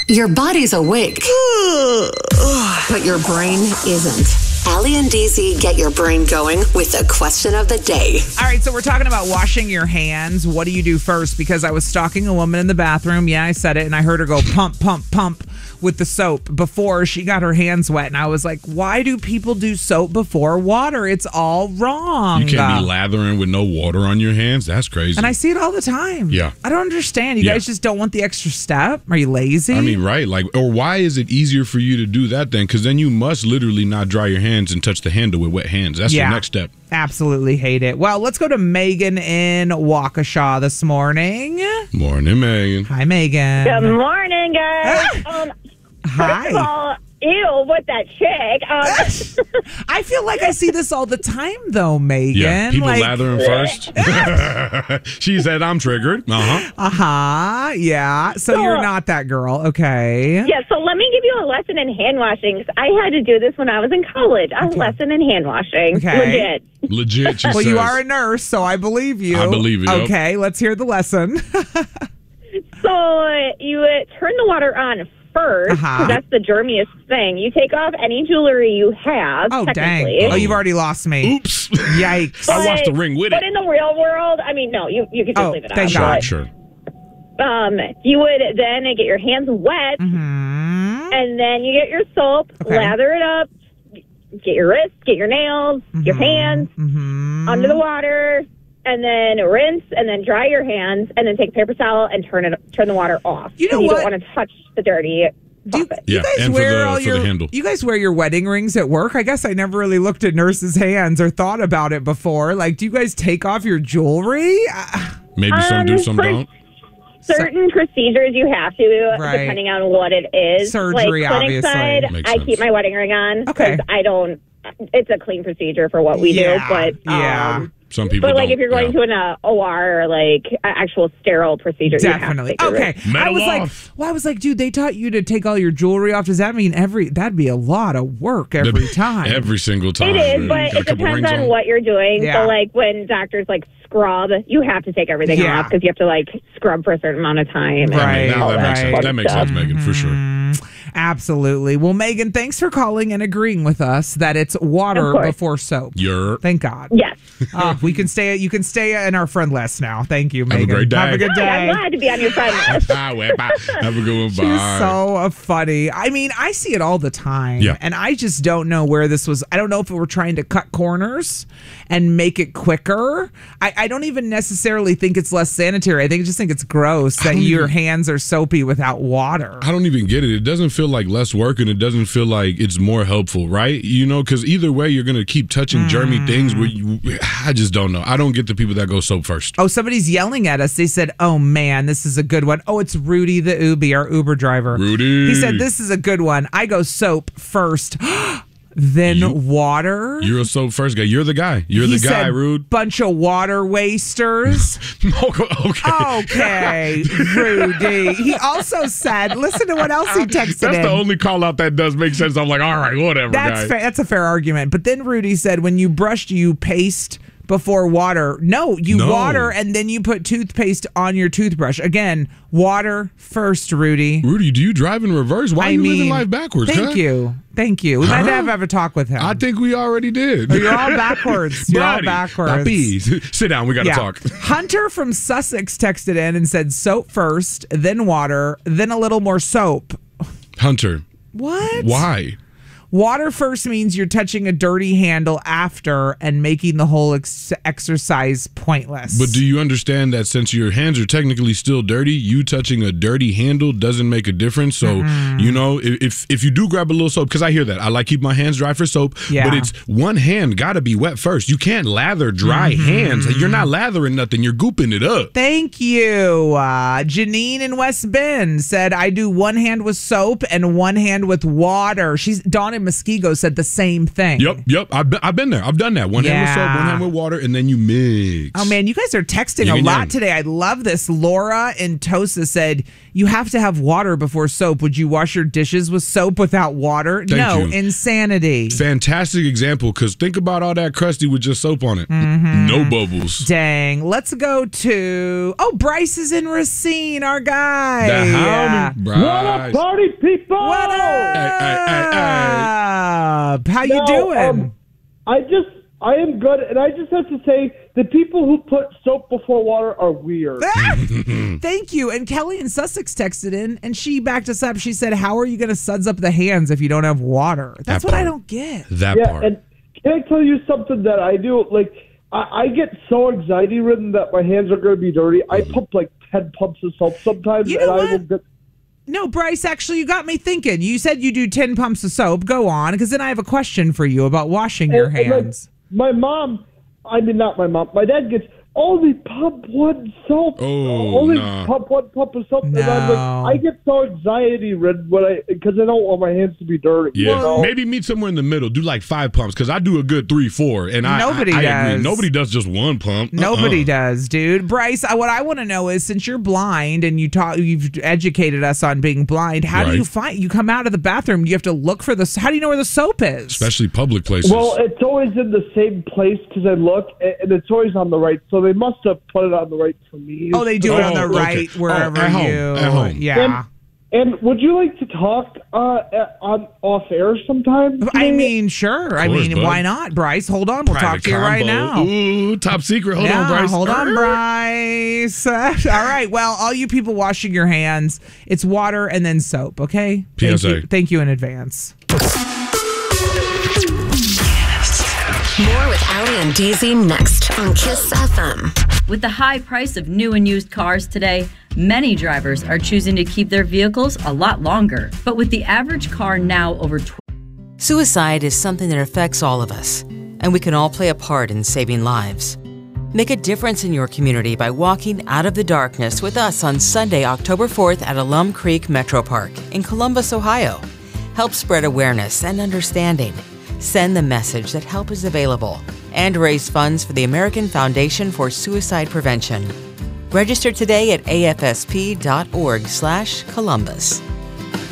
Your body's awake, but your brain isn't. Allie and DZ get your brain going with the question of the day. All right, so we're talking about washing your hands. What do you do first? Because I was stalking a woman in the bathroom. Yeah, I said it, and I heard her go pump, pump, pump with the soap before she got her hands wet. And I was like, why do people do soap before water? It's all wrong. You can't be lathering with no water on your hands. That's crazy. And I see it all the time. Yeah. I don't understand. You guys just don't want the extra step? Are you lazy? I mean, right. Or why is it easier for you to do that then? Because then you must literally not dry your hands and touch the handle with wet hands. That's the next step. Absolutely hate it. Well, let's go to Megan in Waukesha this morning. Morning, Megan. Hi, Megan. Good morning, guys. Hi. First of all, ew, with that chick. I feel like I see this all the time, though, Megan. Yeah, people lathering first. She said, I'm triggered. Yeah. So you're not that girl. Okay. Yeah, so let me give you a lesson in hand washing. I had to do this when I was in college. A lesson in hand washing. Okay. Legit, she well, says. you are a nurse, so I believe you. I believe it. Okay, let's hear the lesson. So you turn the water on first, because that's the germiest thing. You take off any jewelry you have. Oh, technically. dang. Oh, you've already lost me. Oops. Yikes. I lost the ring with it. But in the real world, I mean, no, you can just leave it on. Thank God. Sure. You would then get your hands wet, and then you get your soap, lather it up, get your wrists, get your nails, your hands under the water, and then rinse, and then dry your hands, and then take a paper towel and turn the water off. You know what? You what? don't want to touch the dirty. You guys wear the handle. You guys wear your wedding rings at work? I guess I never really looked at nurses' hands or thought about it before. Like, do you guys take off your jewelry? Maybe some do, some don't. Certain procedures you have to, depending on what it is. Surgery, like clinic side, I keep my wedding ring on because I don't. It's a clean procedure for what we do, but some people. But like don't, if you're going to an OR or like an actual sterile procedure, definitely. You have to take I was like, dude, they taught you to take all your jewelry off. Does that mean that'd be a lot of work every time? Every single time. It is, but it depends on what you're doing. Yeah. So like when doctors like scrub, you have to take everything off because you have to like scrub for a certain amount of time. Right. That makes sense, Megan, for sure. Absolutely. Well, Megan, thanks for calling and agreeing with us that it's water before soap. Thank God. Yes. You can stay in our friend list now. Thank you, Megan. Have a great day. Have a good day. I'm glad to be on your friend list. Have a good one. Bye. She's so funny. I mean, I see it all the time. Yeah. And I just don't know where this was. I don't know if we're trying to cut corners and make it quicker. I don't even necessarily think it's less sanitary. I just think it's gross that your hands are soapy without water. I don't even get it. It doesn't feel like less work, and it doesn't feel like it's more helpful, right? You know, because either way, you're going to keep touching germy things. I just don't know. I don't get the people that go soap first. Oh, somebody's yelling at us. They said, oh, man, this is a good one. Oh, it's Rudy the Uber, our Uber driver. Rudy. He said, this is a good one. I go soap first. Then water. You're a soap first guy. You're the guy. You're the guy, Rude. Bunch of water wasters. Okay, Rudy. He also said, listen to what else he texted That's the only call out that does make sense. I'm like, all right, whatever, guy. That's a fair argument. But then Rudy said, when you brush, you paste before water. No, you water and then you put toothpaste on your toothbrush. Again, water first, Rudy. Rudy, do you drive in reverse? Why are you living life backwards? Thank you. We might have a talk with him. I think we already did. Oh, you're all backwards. Sit down. We got to talk. Hunter from Sussex texted in and said soap first, then water, then a little more soap. Hunter. What? Why? Water first means you're touching a dirty handle after and making the whole exercise pointless. But do you understand that since your hands are technically still dirty, you touching a dirty handle doesn't make a difference? So, you know, if you do grab a little soap, because I hear that. I like keep my hands dry for soap, but it's one hand got to be wet first. You can't lather dry hands. You're not lathering nothing. You're gooping it up. Thank you. Janine in West Bend said, I do one hand with soap and one hand with water. Dawn in Muskego said the same thing. Yep. I've been there. I've done that. One hand with soap, one hand with water, and then you mix. Oh, man, you guys are texting a lot today. I love this. Laura in Tosa said, you have to have water before soap. Would you wash your dishes with soap without water? Thank you. Insanity. Fantastic example, because think about all that crusty with just soap on it. Mm-hmm. No bubbles. Dang. Let's go to, Bryce is in Racine, our guy. The homie, Bryce. What up, party people? What up? Hey. How you doing? I am good, and I just have to say, the people who put soap before water are weird. Thank you. And Kelly in Sussex texted in, and she backed us up. She said, how are you going to suds up the hands if you don't have water? That's what I don't get. That part. And can I tell you something that I do? Like, I get so anxiety-ridden that my hands are going to be dirty. I pump like 10 pumps of soap sometimes, you know and what? I will get... No, Bryce, actually, you got me thinking. You said you do 10 pumps of soap. Go on, because then I have a question for you about washing your hands. My mom, not my mom, my dad gets only pump one soap. Pump one pump of soap. No. And I'm like, I get so anxiety-ridden because I don't want my hands to be dirty. Yeah, you know? Maybe meet somewhere in the middle. Do like 5 pumps, because I do a good 3, 4, and Nobody I does. agree. Nobody does just one pump. Nobody does, dude. Bryce, what I want to know is, since you're blind and you've educated us on being blind, how do you find? You come out of the bathroom, you have to look for how do you know where the soap is? Especially public places. Well, it's always in the same place because I look, and it's always on the right. So they must have put it on the right for me. Oh, they do it on the right wherever at home. Yeah. And would you like to talk on off air sometime? I mean, sure. I mean, why not, Bryce? Hold on, we'll talk to you right now. Ooh, top secret. Hold on, Bryce. Hold on, Bryce. All right. Well, all you people washing your hands, it's water and then soap. Okay. PSA. Thank you in advance. More with Ali and DZ next on Kiss FM. With the high price of new and used cars today, many drivers are choosing to keep their vehicles a lot longer. But with the average car now over... Suicide is something that affects all of us, and we can all play a part in saving lives. Make a difference in your community by walking out of the darkness with us on Sunday, October 4th at Alum Creek Metro Park in Columbus, Ohio. Help spread awareness and understanding. Send the message that help is available and raise funds for the American Foundation for Suicide Prevention. Register today at afsp.org/Columbus.